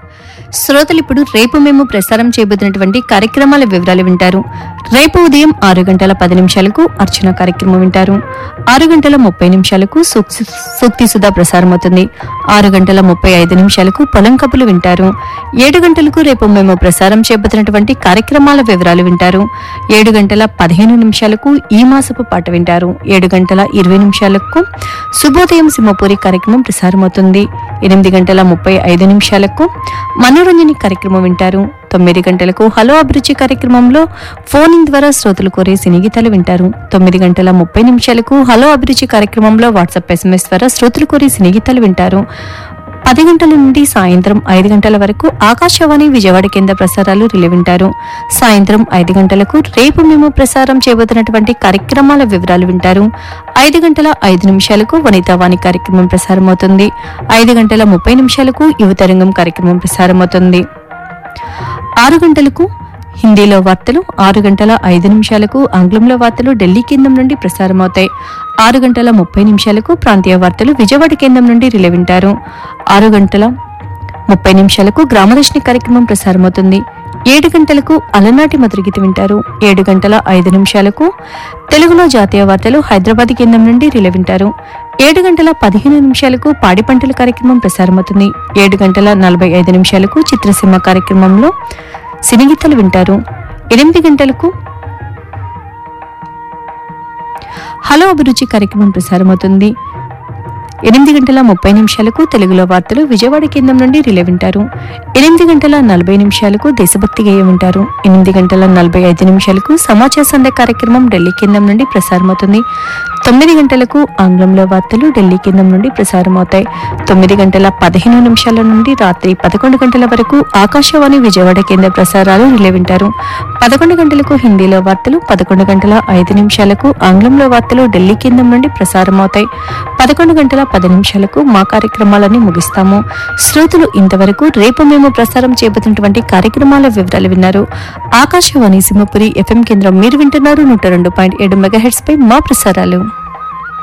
శ్రోతలు ఇప్పుడు రేపు మేము ప్రసారం చేయబోతున్నటువంటి కార్యక్రమాల వివరాలు వింటారు. రేపు ఉదయం 6:10 అర్చన కార్యక్రమం వింటారు. 6:30 సూక్తి సుధా ప్రసారం అవుతుంది. 6:35 పొలం కబులు వింటారు. 7 గంటలకు రేపు మేము ప్రసారం చేయబోతున్నటువంటి కార్యక్రమాల వివరాలు వింటారు. 7:15 ఈ మాసపు పాట వింటారు. 7:20 శుభోదయం సింహపూరి కార్యక్రమం ప్రసారమవుతుంది. 8:35 మనోరంజని కార్యక్రమం వింటారు. 9 గంటలకు హలో అభిరుచి కార్యక్రమంలో ఫోన్ ఇన్ ద్వారా శ్రోతలు కోరే సినీగీతాలు వింటారు. 9:30 హలో అభిరుచి కార్యక్రమంలో వాట్సాప్ SMS ద్వారా శ్రోతలు కోరే సినీగీతాలు వింటారు. 10 గంటల నుండి సాయంత్రం 5 గంటల వరకు ఆకాశవాణి విజయవాడ కేంద్ర ప్రసారాలు రిలే వింటారు. సాయంత్రం 5 గంటలకు రేపు మేము ప్రసారం చేయబోతున్నటువంటి కార్యక్రమాల వివరాలు వింటారు. 5:05 వనితావాణి కార్యక్రమం ప్రసారమవుతుంది. 5:30 యువతరంగం కార్యక్రమం ప్రసారమవుతుంది. 6 గంటలకు హిందీలో వార్తలు, 6:05 ఆంగ్లంలో వార్తలు ఢిల్లీ కేంద్రం నుండి ప్రసారమవుతాయి. 6:30 ప్రాంతీయ వార్తలు విజయవాడ కేంద్రం నుండి రిలే వింటారు. 6:30 గ్రామదర్శిని కార్యక్రమం ప్రసారమవుతుంది. 7 గంటలకు అలనాటి మధురగీత వింటారు. 7:05 తెలుగులో జాతీయ వార్తలు హైదరాబాద్ కేంద్రం నుండి రిలే వింటారు. 7:15 పాడి పంటల కార్యక్రమం ప్రసారమవుతుంది. 7:45 చిత్రసీమ కార్యక్రమంలో సినీగీతాలు వింటారు. 8 గంటలకు హలో అభిరుచి కార్యక్రమం ప్రసారమవుతుంది. 8:30 తెలుగులో వార్తలు విజయవాడ కేంద్రం నుండి రిలే వింటారు. 8:40 దేశభక్తి గేయం వింటారు. 8:45 సమాచార సంధ్య కార్యక్రమం ఢిల్లీ కేంద్రం నుండి ప్రసారమవుతుంది. 9 గంటలకు ఆంగ్లంలో వార్తలు ఢిల్లీ కేంద్రం నుండి ప్రసారమవుతాయి. 9:15 నుండి రాత్రి 11 గంటల వరకు ఆకాశవాణి విజయవాడ కేంద్ర ప్రసారాలు రిలే వింటారు. 11 గంటలకు హిందీలో వార్తలు, 11:05 ఆంగ్లంలో వార్తలు ఢిల్లీ కేంద్రం నుండి ప్రసారమవుతాయి. 11:10 మా కార్యక్రమాలని ముగిస్తాము. శ్రోతలు ఇంతవరకు రేపు మేము ప్రసారం చేయబోతున్నటువంటి కార్యక్రమాల వివరాలు విన్నారు. ఆకాశవాణి సింహపురి FM కేంద్రం మీరు వింటున్నారు 102.7 మెగాహెర్ట్జ్ పై మా ప్రసారాలు.